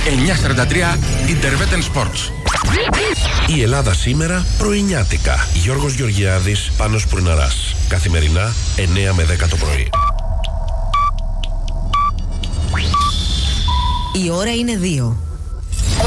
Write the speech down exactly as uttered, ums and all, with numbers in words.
εννιακόσια σαράντα τρία Interveten Sports. Η Ελλάδα σήμερα πρωινιάτικα. Γιώργος Γεωργιάδης, Πάνος Πουρναράς. Καθημερινά εννιά με δέκα το πρωί. Η ώρα είναι δύο.